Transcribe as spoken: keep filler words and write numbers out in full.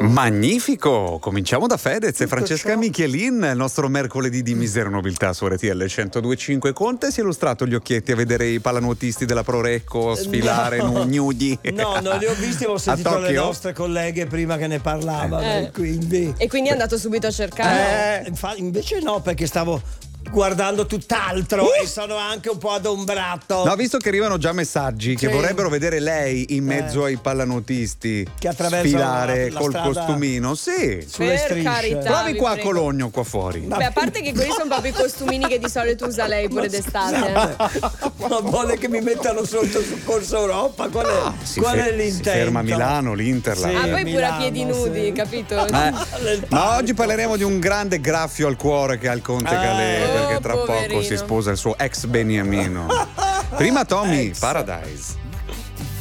Magnifico! Cominciamo da Fedez e Francesca Michelin, il nostro mercoledì di misera nobiltà su R T L centodue e cinque. Conte si è illustrato gli occhietti a vedere i pallanuotisti della Prorecco sfilare No. nudi. No, non li ho visti, ma ho sentito le nostre colleghe prima che ne parlavano. Eh. E quindi, E quindi è andato subito a cercare. eh, infa- invece no, perché stavo guardando tutt'altro Uh! e sono anche un po' adombrato. No, visto che arrivano già messaggi che Sì. vorrebbero vedere lei in mezzo Eh. ai pallanuotisti Che attraversano sfilare la- la col strada costumino. Sì. sulle Per strisce. carità. Provi vi qua a prego. Cologno, qua fuori. Beh, a parte che quelli sono proprio i costumini che di solito usa lei pure d'estate. Ma vuole che mi mettano sotto su Corso Europa? Qual è, Ah, Si, qual fe- è l'intento? si ferma a Milano, l'Inter. Sì. là. Ah, poi pure a Milano, piedi nudi, sì. capito? Eh, Nel ma parco. oggi parleremo di un grande graffio al cuore che ha il Conte Eh. Calais, Oh, perché tra poco poverino. si sposa il suo ex beniamino. Prima Tommy, Ex. Paradise.